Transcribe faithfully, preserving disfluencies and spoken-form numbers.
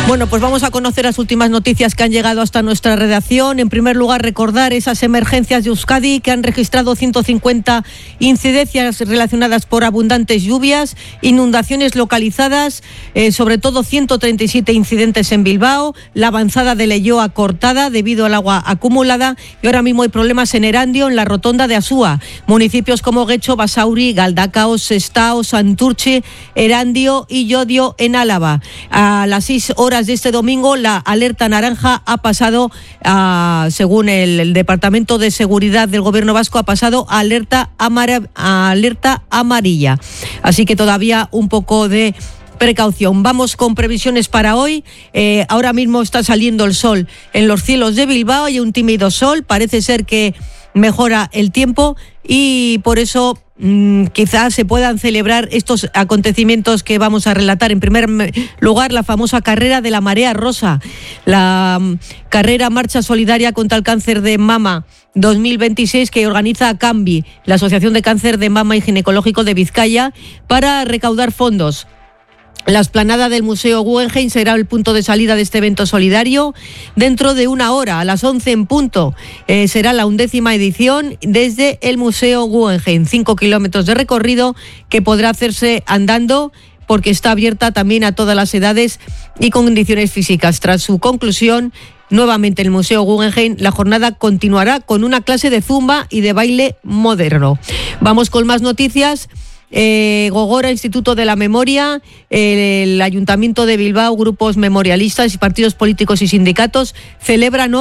Bueno, pues vamos a conocer las últimas noticias que han llegado hasta nuestra redacción. En primer lugar, recordar esas emergencias de Euskadi que han registrado ciento cincuenta incidencias relacionadas por abundantes lluvias, inundaciones localizadas, eh, sobre todo ciento treinta y siete incidentes en Bilbao, la avanzada de Leioa cortada debido al agua acumulada y ahora mismo hay problemas en Erandio, en la rotonda de Asúa. Municipios como Guecho, Basauri, Galdakao, Sestao, Santurce, Erandio y Llodio en Álava. A las seis horas de este domingo, la alerta naranja ha pasado, a, según el, el Departamento de Seguridad del Gobierno Vasco, ha pasado a alerta, amar, a alerta amarilla. Así que todavía un poco de precaución. Vamos con previsiones para hoy. Eh, ahora mismo está saliendo el sol en los cielos de Bilbao, hay un tímido sol, parece ser que mejora el tiempo y por eso mmm, quizás se puedan celebrar estos acontecimientos que vamos a relatar. En primer lugar, la famosa carrera de la Marea Rosa, la um, carrera Marcha Solidaria contra el Cáncer de Mama dos mil veintiséis que organiza CAMBI, la Asociación de Cáncer de Mama y Ginecológico de Vizcaya, para recaudar fondos. La explanada del Museo Guggenheim será el punto de salida de este evento solidario. Dentro de una hora, a las once en punto, eh, será la undécima edición desde el Museo Guggenheim. Cinco kilómetros de recorrido que podrá hacerse andando porque está abierta también a todas las edades y condiciones físicas. Tras su conclusión, nuevamente en el Museo Guggenheim, la jornada continuará con una clase de zumba y de baile moderno. Vamos con más noticias. Eh, Gogora, Instituto de la Memoria, eh, el Ayuntamiento de Bilbao, grupos memorialistas y partidos políticos y sindicatos celebran